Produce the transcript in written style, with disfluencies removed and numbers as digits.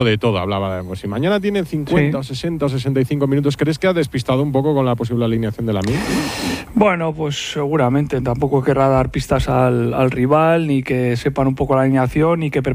de todo, hablaba. Pues si mañana tiene 50 o 60 o 65 minutos, ¿crees que ha despistado un poco con la posible alineación de Lamine? Bueno, pues seguramente. Tampoco querrá dar pistas al rival, ni que sepan un poco la alineación, ni que